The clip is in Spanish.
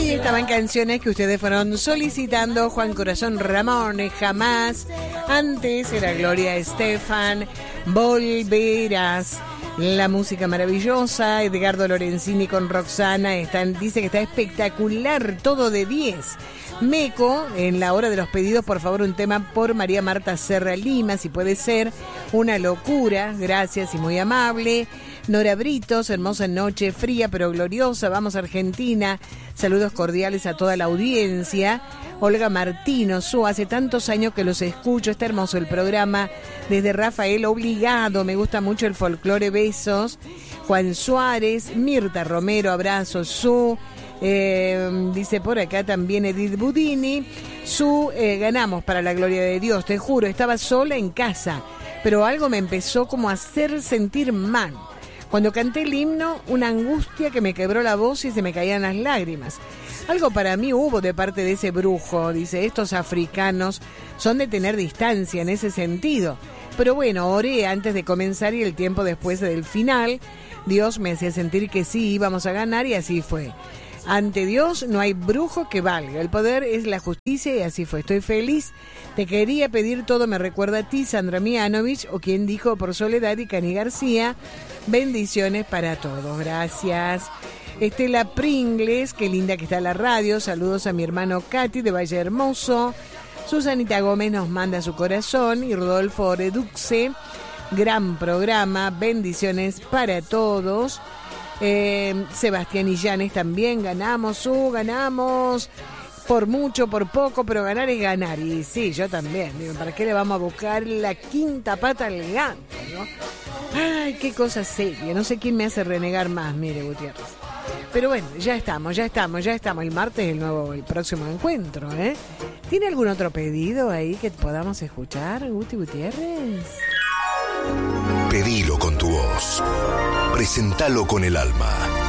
Ahí estaban canciones que ustedes fueron solicitando. Juan Corazón Ramón, Jamás. Antes era Gloria Estefan, Volverás. La música maravillosa. Edgardo Lorenzini con Roxana. Dice que está espectacular, todo de 10. Meco, en la hora de los pedidos, por favor, un tema por María Marta Serra Lima, si puede ser. Una locura, gracias y muy amable. Nora Britos, hermosa noche, fría pero gloriosa, vamos a Argentina. Saludos cordiales a toda la audiencia. Olga Martino, hace tantos años que los escucho, está hermoso el programa. Desde Rafael Obligado, me gusta mucho el folclore, besos. Juan Suárez, Mirta Romero, abrazos, dice por acá también Edith Budini. Ganamos para la gloria de Dios, te juro, estaba sola en casa, pero algo me empezó como a hacer sentir mal. Cuando canté el himno, una angustia que me quebró la voz y se me caían las lágrimas. Algo para mí hubo de parte de ese brujo, dice, estos africanos son de tener distancia en ese sentido. Pero bueno, oré antes de comenzar y el tiempo después del final, Dios me hacía sentir que sí íbamos a ganar y así fue. Ante Dios no hay brujo que valga, el poder es la justicia y así fue. Estoy feliz, te quería pedir todo, me recuerda a ti, Sandra Mianovich, o quien dijo por Soledad y Cani García. Bendiciones para todos, gracias. Estela Pringles, qué linda que está la radio, saludos a mi hermano Katy de Valle Hermoso. Susanita Gómez nos manda su corazón y Rodolfo Reduxe, gran programa, bendiciones para todos. Sebastián Illanes también, ganamos por mucho, por poco, pero ganar es ganar. Y sí, yo también, digo, ¿para qué le vamos a buscar la quinta pata al gato, no? Ay, qué cosa seria, no sé quién me hace renegar más, mire, Gutiérrez. Pero bueno, ya estamos. El martes el próximo encuentro, ¿eh? ¿Tiene algún otro pedido ahí que podamos escuchar, Guti Gutiérrez? Pedilo con tu voz. Presentalo con el alma.